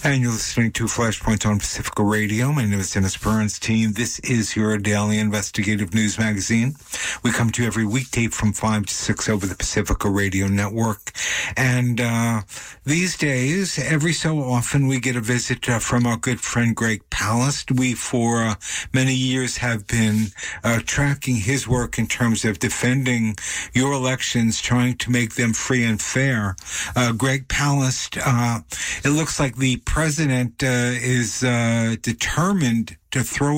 And you're listening to Flashpoint on Pacifica Radio. My name is Dennis Bernstein. This is your daily investigative news magazine. We come to you every weekday from 5 to 6 over the Pacifica Radio Network. And these days, every so often, we get a visit from our good friend Greg Palast. We, for many years, have been tracking his work in terms of defending your elections, trying to make them free and fair. Greg Palast, it looks like the president is determined to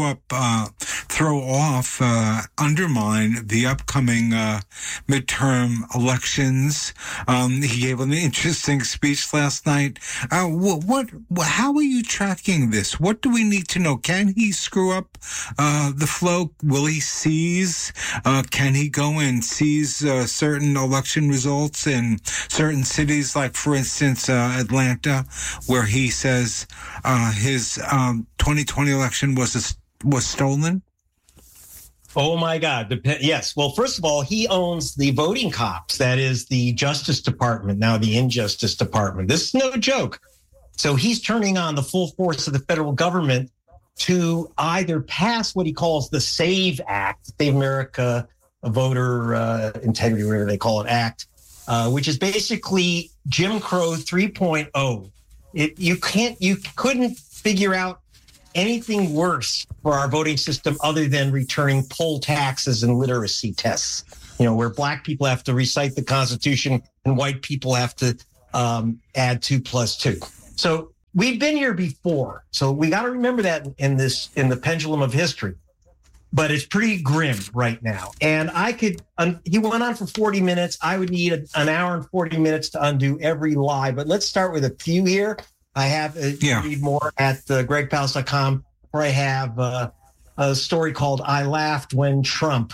undermine the upcoming midterm elections. He gave an interesting speech last night. How are you tracking this? What do we need to know? Can he screw up the flow? Will he seize? Can he go and seize certain election results in certain cities, like, for instance, Atlanta, where he says his 2020 election was stolen? Oh, my God. Yes. Well, first of all, he owns the voting cops. That is the Justice Department, now the Injustice Department. This is no joke. So he's turning on the full force of the federal government to either pass what he calls the SAVE Act, Save America Voter Integrity, whatever they call it, Act, which is basically Jim Crow 3.0. You couldn't figure out anything worse for our voting system other than returning poll taxes and literacy tests, where black people have to recite the Constitution and white people have to add 2 + 2. So we've been here before. So we got to remember that in the pendulum of history. But it's pretty grim right now. And he went on for 40 minutes. I would need an hour and 40 minutes to undo every lie. But let's start with a few here. I have read more at gregpalast.com, where I have a story called "I Laughed When Trump."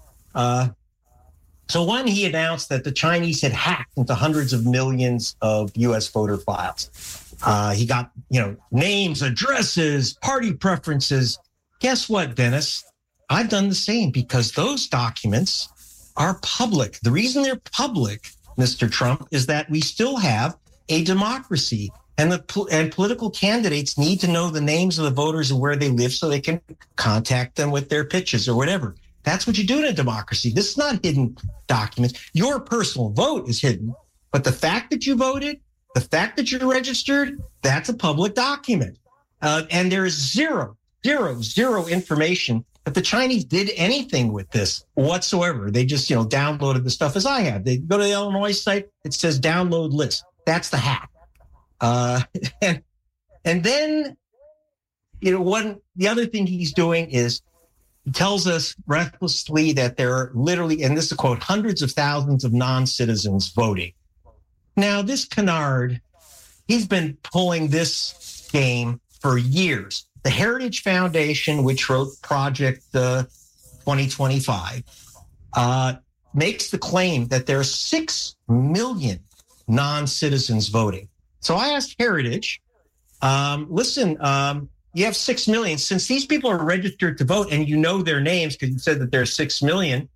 So one, he announced that the Chinese had hacked into hundreds of millions of U.S. voter files. He got, names, addresses, party preferences. Guess what, Dennis? I've done the same, because those documents are public. The reason they're public, Mr. Trump, is that we still have a democracy. And political candidates need to know the names of the voters and where they live so they can contact them with their pitches or whatever. That's what you do in a democracy. This is not hidden documents. Your personal vote is hidden, but the fact that you voted, the fact that you're registered, that's a public document. And there is zero information that the Chinese did anything with this whatsoever. They just, downloaded the stuff as I have. They go to the Illinois site, it says download list. That's the hack. And then, the other thing he's doing is he tells us breathlessly that there are literally, and this is a quote, hundreds of thousands of non-citizens voting. Now, this canard, he's been pulling this game for years. The Heritage Foundation, which wrote Project 2025, makes the claim that there are 6 million non-citizens voting. So I asked Heritage, listen, you have 6 million. Since these people are registered to vote and you know their names because you said that there's 6 million,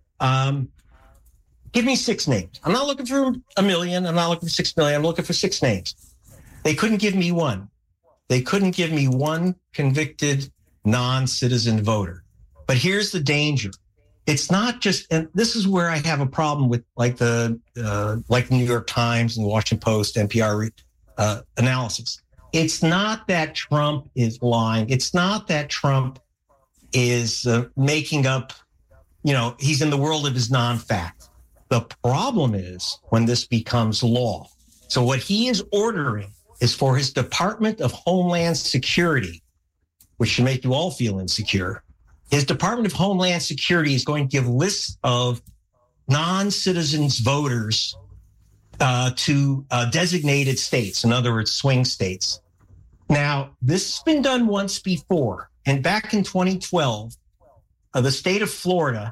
give me 6 names. I'm not looking for a million. I'm not looking for 6 million. I'm looking for 6 names. They couldn't give me one. They couldn't give me one convicted non-citizen voter. But here's the danger. It's not just, and this is where I have a problem with like the New York Times and the Washington Post, NPR analysis. It's not that Trump is lying. It's not that Trump is making up, he's in the world of his non-fact. The problem is when this becomes law. So what he is ordering is for his Department of Homeland Security, which should make you all feel insecure. His Department of Homeland Security is going to give lists of non-citizens voters to designated states, in other words, swing states. Now, this has been done once before. And back in 2012, the state of Florida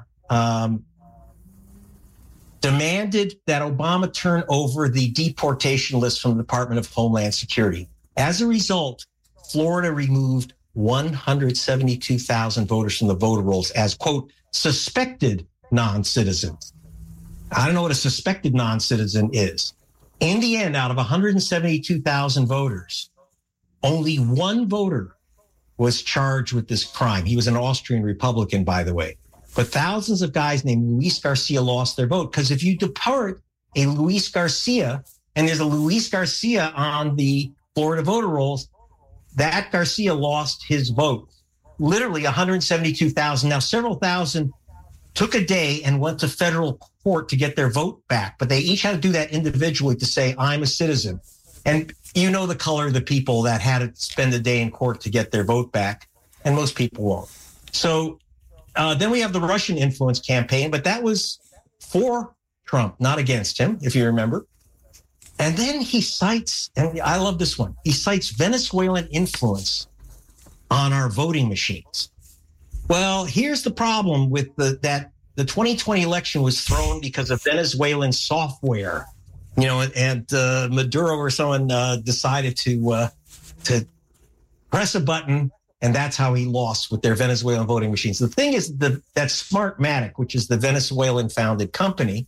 demanded that Obama turn over the deportation list from the Department of Homeland Security. As a result, Florida removed 172,000 voters from the voter rolls as, quote, suspected non-citizens. I don't know what a suspected non-citizen is. In the end, out of 172,000 voters, Only one voter was charged with this crime. He was an Austrian Republican, by the way. But thousands of guys named Luis Garcia lost their vote, because if you deport a Luis Garcia, and there's a Luis Garcia on the Florida voter rolls, that Garcia lost his vote. Literally 172,000. Now, several thousand took a day and went to federal court to get their vote back, but they each had to do that individually to say, I'm a citizen. And you know the color of the people that had to spend a day in court to get their vote back, and most people won't. So then we have the Russian influence campaign, but that was for Trump, not against him, if you remember. And then he cites, and I love this one, he cites Venezuelan influence on our voting machines. Well, here's the problem with that the 2020 election was thrown because of Venezuelan software, and Maduro or someone decided to press a button, and that's how he lost with their Venezuelan voting machines. The thing is that Smartmatic, which is the Venezuelan-founded company,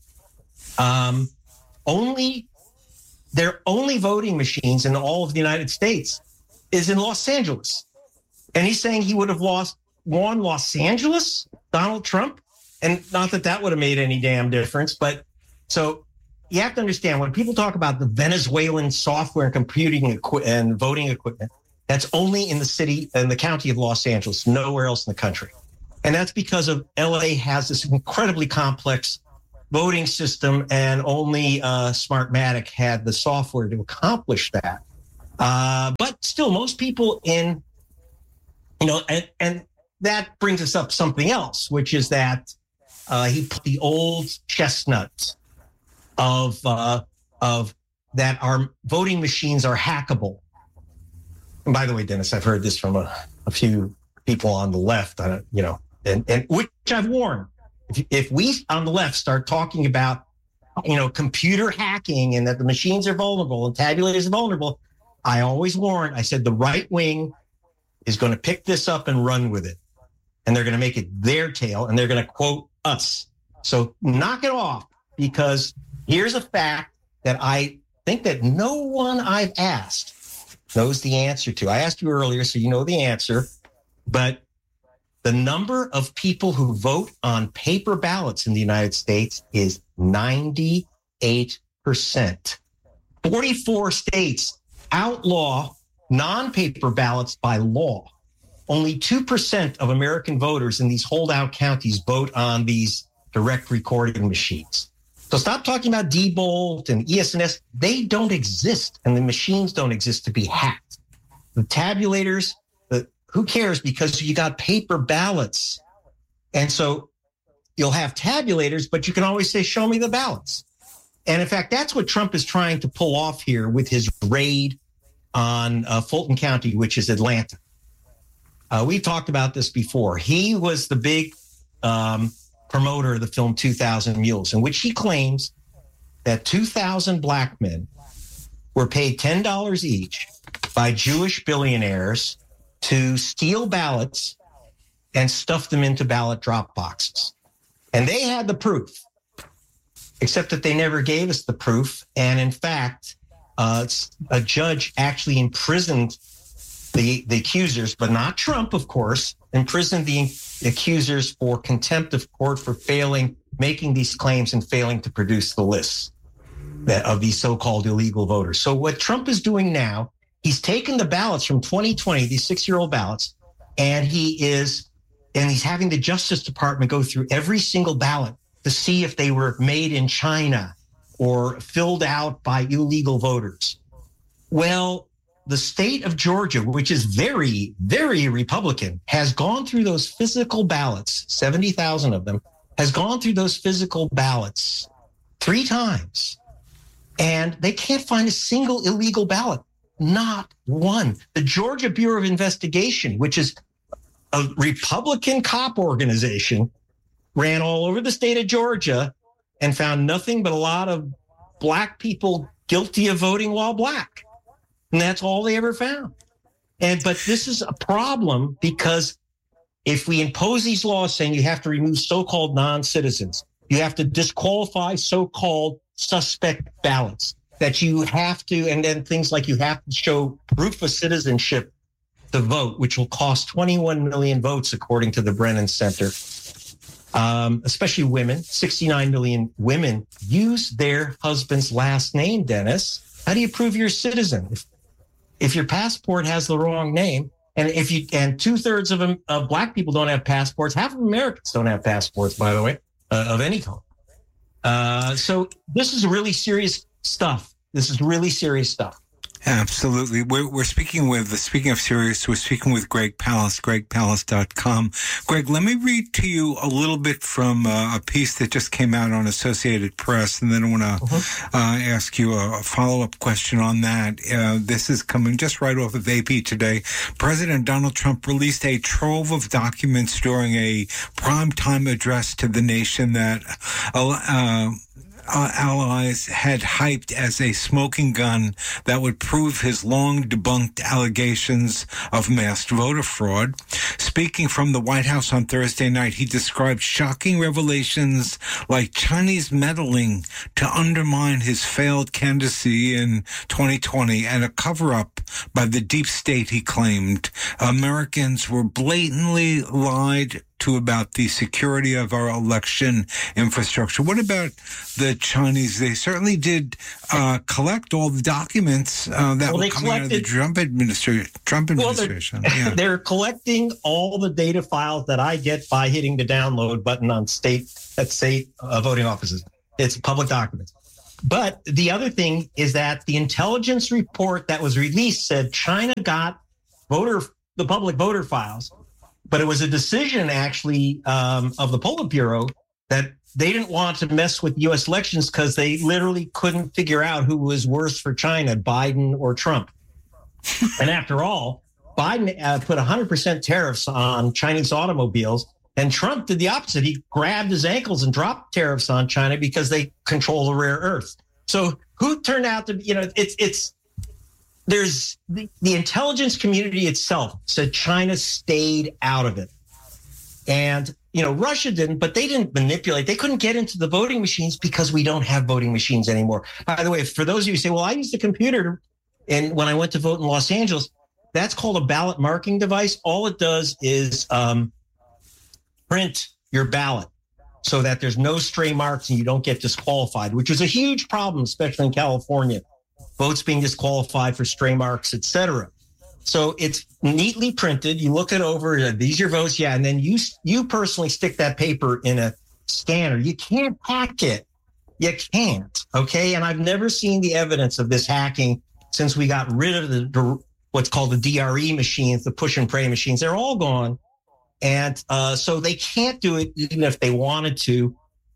their only voting machines in all of the United States is in Los Angeles. And he's saying he would have won Los Angeles, Donald Trump. And not that would have made any damn difference. But so you have to understand, when people talk about the Venezuelan software and computing and voting equipment, that's only in the county of Los Angeles, nowhere else in the country. And that's because of LA has this incredibly complex voting system, and only Smartmatic had the software to accomplish that. But still, most people and that brings us up something else, which is that he put the old chestnut of that our voting machines are hackable. And by the way, Dennis, I've heard this from a few people on the left, and which I've warned. If we on the left start talking about, computer hacking and that the machines are vulnerable and tabulators are vulnerable, I always warn. I said the right wing is going to pick this up and run with it, and they're going to make it their tale, and they're going to quote us. So knock it off, because here's a fact that I think that no one I've asked knows the answer to. I asked you earlier, so you know the answer, but the number of people who vote on paper ballots in the United States is 98%. 44 states outlaw non-paper ballots by law. Only 2% of American voters in these holdout counties vote on these direct recording machines. So stop talking about Diebold and ES&S. They don't exist, and the machines don't exist to be hacked. The tabulators, who cares, because you got paper ballots. And so you'll have tabulators, but you can always say, show me the ballots. And in fact, that's what Trump is trying to pull off here with his raid on Fulton County, which is Atlanta. We've talked about this before. He was the big promoter of the film 2,000 Mules, in which he claims that 2,000 black men were paid $10 each by Jewish billionaires to steal ballots and stuff them into ballot drop boxes. And they had the proof, except that they never gave us the proof. And in fact, a judge actually imprisoned the accusers, but not Trump, of course, imprisoned the accusers for contempt of court for making these claims and failing to produce the lists of these so-called illegal voters. So what Trump is doing now, he's taken the ballots from 2020, these 6-year-old ballots, and he's having the Justice Department go through every single ballot to see if they were made in China or filled out by illegal voters. Well, the state of Georgia, which is very, very Republican, has gone through those physical ballots, 70,000 of them, has gone through those physical ballots 3 times. And they can't find a single illegal ballot. Not one. The Georgia Bureau of Investigation, which is a Republican cop organization, ran all over the state of Georgia and found nothing but a lot of black people guilty of voting while black. And that's all they ever found. But this is a problem, because if we impose these laws saying you have to remove so-called non-citizens, you have to disqualify so-called suspect ballots, that you have to, and then things like you have to show proof of citizenship to vote, which will cost 21 million votes, according to the Brennan Center. Especially women, 69 million women use their husband's last name, Dennis. How do you prove you're a citizen? If your passport has the wrong name, and 2/3 of black people don't have passports, half of Americans don't have passports, by the way, of any kind. So this is really serious stuff. This is really serious stuff. Absolutely. We're speaking of serious, we're speaking with Greg Palast, gregpalast.com. Greg, let me read to you a little bit from a piece that just came out on Associated Press, and then I want to ask you a follow-up question on that. This is coming just right off of AP today. President Donald Trump released a trove of documents during a primetime address to the nation that allies had hyped as a smoking gun that would prove his long debunked allegations of masked voter fraud. Speaking from the White House on Thursday night, he described shocking revelations like Chinese meddling to undermine his failed candidacy in 2020 and a cover-up by the deep state, he claimed. Americans were blatantly lied to about the security of our election infrastructure. What about the Chinese? They certainly did collect all the documents that were coming out of the Trump administration. Yeah. They're collecting all the data files that I get by hitting the download button on state voting offices. It's public documents. But the other thing is that the intelligence report that was released said China got the public voter files. But it was a decision, actually, of the Politburo that they didn't want to mess with U.S. elections because they literally couldn't figure out who was worse for China, Biden or Trump. And after all, Biden put 100% tariffs on Chinese automobiles, and Trump did the opposite. He grabbed his ankles and dropped tariffs on China because they control the rare earth. So who turned out to be, there's the intelligence community itself said China stayed out of it. And, Russia didn't, but they didn't manipulate. They couldn't get into the voting machines because we don't have voting machines anymore. By the way, for those of you who say, well, I used a computer and when I went to vote in Los Angeles, that's called a ballot marking device. All it does is print your ballot so that there's no stray marks and you don't get disqualified, which is a huge problem, especially in California. Votes being disqualified for stray marks, et cetera. So it's neatly printed. You look it over. These are your votes. Yeah. And then you personally stick that paper in a scanner. You can't hack it. You can't. Okay. And I've never seen the evidence of this hacking since we got rid of what's called the DRE machines, the push and pray machines. They're all gone. And so they can't do it even if they wanted to,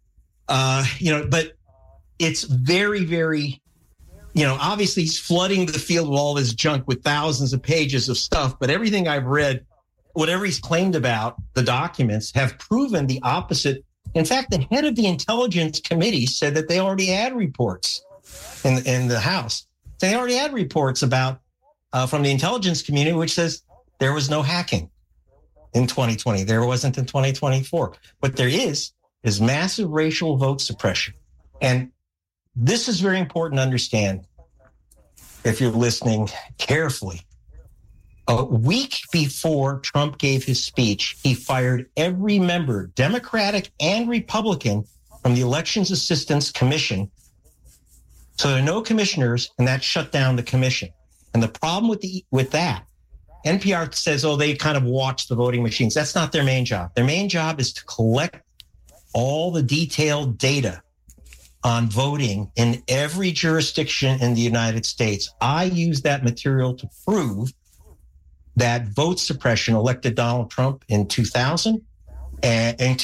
but it's very, very, obviously he's flooding the field with all this junk with thousands of pages of stuff, but everything I've read, whatever he's claimed about the documents have proven the opposite. In fact, the head of the Intelligence Committee said that they already had reports in the House. They already had reports about from the intelligence community, which says there was no hacking in 2020. There wasn't in 2024. What there is massive racial vote suppression. And this is very important to understand if you're listening carefully. A week before Trump gave his speech, he fired every member, Democratic and Republican, from the Elections Assistance Commission. So there are no commissioners, and that shut down the commission. And the problem with that, NPR says, they kind of watch the voting machines. That's not their main job. Their main job is to collect all the detailed data on voting in every jurisdiction in the United States. I use that material to prove that vote suppression elected Donald Trump in 2000 and in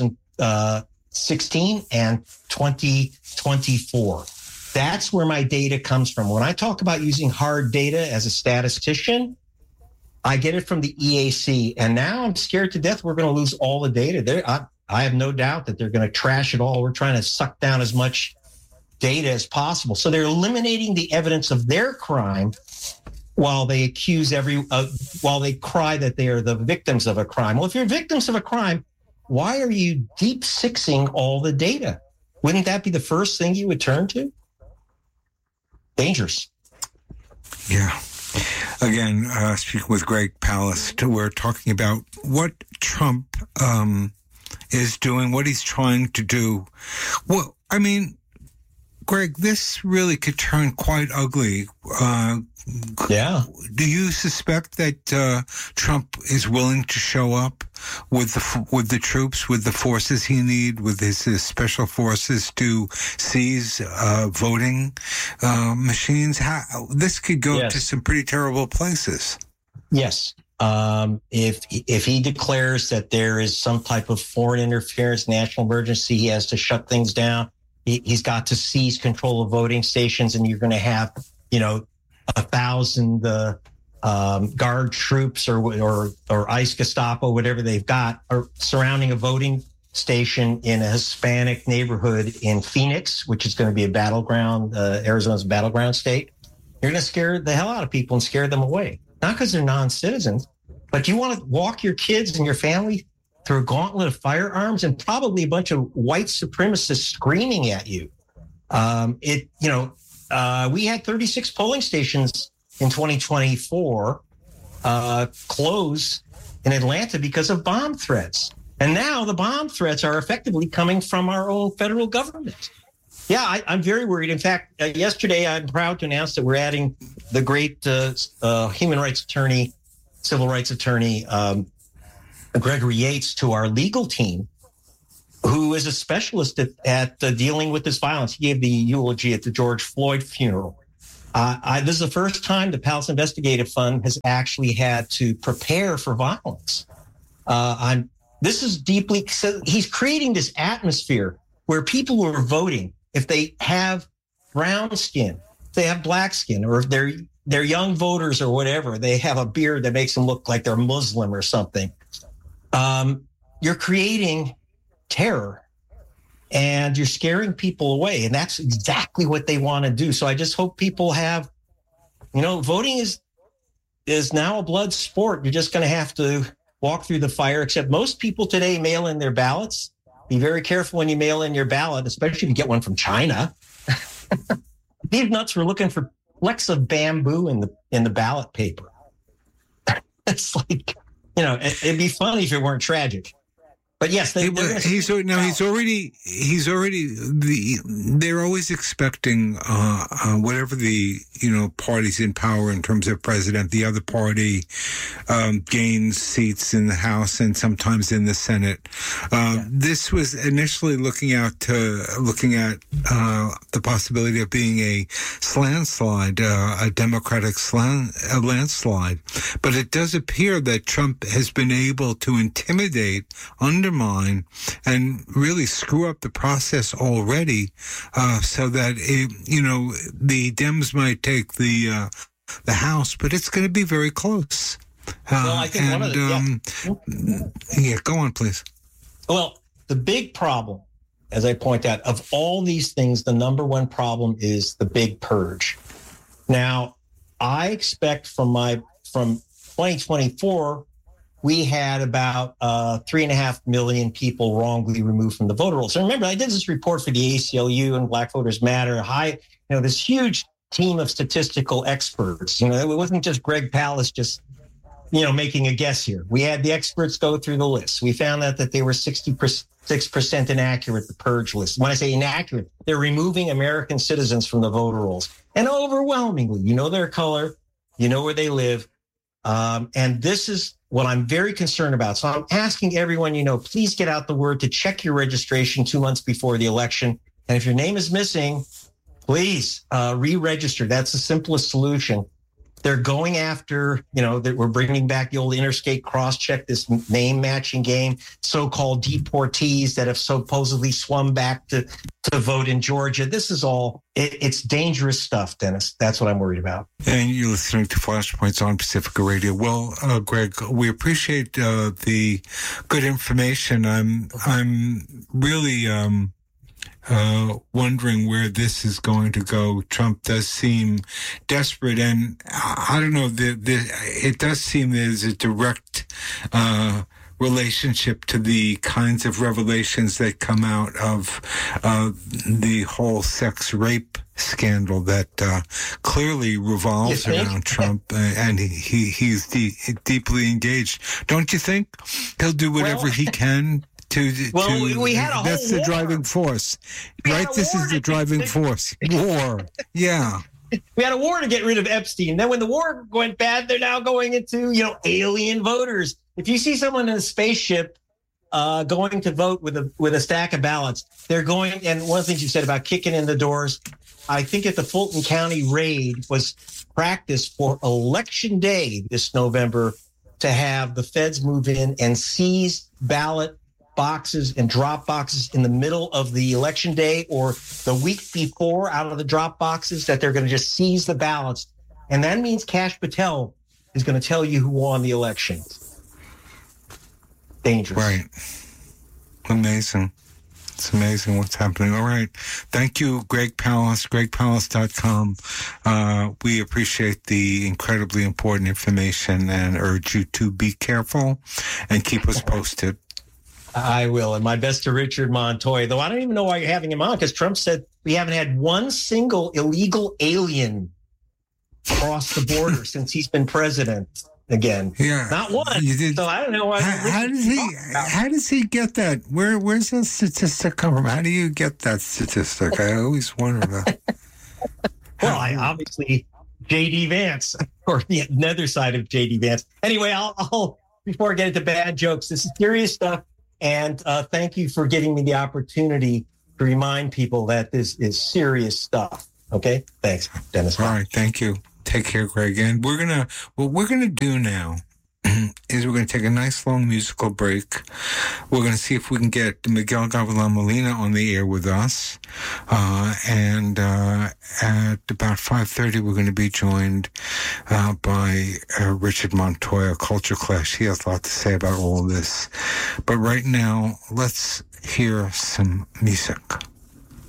2016 and 2024. That's where my data comes from. When I talk about using hard data as a statistician, I get it from the EAC. And now I'm scared to death we're going to lose all the data there. I have no doubt that they're going to trash it all. We're trying to suck down as much data as possible. So they're eliminating the evidence of their crime while they accuse while they cry that they are the victims of a crime. Well, if you're victims of a crime, why are you deep sixing all the data? Wouldn't that be the first thing you would turn to? dangerous. Yeah. Again, speaking with Greg Palast, we're talking about what Trump is doing, what he's trying to do. Well, I mean, Greg, this really could turn quite ugly. Yeah. Do you suspect that Trump is willing to show up with the troops, with the forces he needs, with his special forces to seize voting machines? This could go to some pretty terrible places. Yes. If he declares that there is some type of foreign interference, national emergency, he has to shut things down. He's got to seize control of voting stations, and you're going to have, 1,000 guard troops or ICE Gestapo, whatever they've got, are surrounding a voting station in a Hispanic neighborhood in Phoenix, which is going to be a battleground, Arizona's battleground state. You're going to scare the hell out of people and scare them away. Not because they're non-citizens, but you want to walk your kids and your family through a gauntlet of firearms and probably a bunch of white supremacists screaming at you. We had 36 polling stations in 2024 close in Atlanta because of bomb threats. And now the bomb threats are effectively coming from our own federal government. Yeah, I'm very worried. In fact, yesterday, I'm proud to announce that we're adding the great human rights attorney, civil rights attorney, Gregory Yates, to our legal team, who is a specialist at dealing with this violence. He gave the eulogy at the George Floyd funeral. This is the first time the Palace Investigative Fund has actually had to prepare for violence. This is deeply, so he's creating this atmosphere where people who are voting, if they have brown skin, if they have black skin, or if they're young voters or whatever, they have a beard that makes them look like they're Muslim or something. You're creating terror and you're scaring people away. And that's exactly what they want to do. So I just hope people have, voting is now a blood sport. You're just going to have to walk through the fire, except most people today mail in their ballots. Be very careful when you mail in your ballot, especially if you get one from China. These nuts were looking for flecks of bamboo in the ballot paper. It's like, it'd be funny if it weren't tragic. But yes, they're always expecting whatever the party's in power in terms of president, the other party gains seats in the House and sometimes in the Senate. This was initially looking at the possibility of being a landslide, a Democratic landslide. But it does appear that Trump has been able to intimidate, undermine, and really screw up the process already, so that the Dems might take the House, but it's going to be very close. Well, I think go on, please. Well, the big problem, as I point out, of all these things, the number one problem is the big purge. Now, I expect from 2024. We had about 3.5 million people wrongly removed from the voter rolls. So remember, I did this report for the ACLU and Black Voters Matter. This huge team of statistical experts. It wasn't just Greg Palast just, making a guess here. We had the experts go through the list. We found out that they were 66% inaccurate, the purge list. When I say inaccurate, they're removing American citizens from the voter rolls. And overwhelmingly, their color, where they live. And this is what I'm very concerned about. So I'm asking everyone, please get out the word to check your registration 2 months before the election. And if your name is missing, please re-register. That's the simplest solution. They're going after, that we're bringing back the old interstate cross-check, this name matching game, so-called deportees that have supposedly swum back to vote in Georgia. This is all, it's dangerous stuff, Dennis. That's what I'm worried about. And you're listening to Flashpoints on Pacifica Radio. Well, Greg, we appreciate the good information. I'm really wondering where this is going to go. Trump does seem desperate, and I don't know, it does seem there's a direct relationship to the kinds of revelations that come out of the whole sex rape scandal that clearly revolves around Trump, and he's deeply engaged. Don't you think he'll do whatever he can we had a whole that's the driving force, right? This is the driving force. War, yeah. We had a war to get rid of Epstein. Then when the war went bad, they're now going into, alien voters. If you see someone in a spaceship going to vote with a stack of ballots, they're going. And one of the things you said about kicking in the doors, I think at the Fulton County raid was practice for Election Day this November to have the feds move in and seize ballot boxes and drop boxes in the middle of the election day or the week before out of the drop boxes, that they're going to just seize the ballots. And that means Kash Patel is going to tell you who won the election. Dangerous. Right. Amazing. It's amazing what's happening. All right. Thank you, Greg Palast, gregpalast.com. We appreciate the incredibly important information and urge you to be careful and keep us posted. I will. And my best to Richard Montoya, though I don't even know why you're having him on, because Trump said we haven't had one single illegal alien cross the border since he's been president again. Yeah. Not one. So I don't know why. How does he get that? Where's that statistic come from? How do you get that statistic? I always wonder that. Well, obviously J.D. Vance, or the other side of J.D. Vance. Anyway, I'll before I get into bad jokes, this is serious stuff. And thank you for giving me the opportunity to remind people that this is serious stuff. Okay? Thanks, Dennis. All right. Thank you. Take care, Greg. And what we're going to do now is we're going to take a nice long musical break. We're going to see if we can get Miguel Gavilan Molina on the air with us. And at about 5:30, we're going to be joined by Richard Montoya, Culture Clash. He has a lot to say about all of this. But right now, let's hear some music.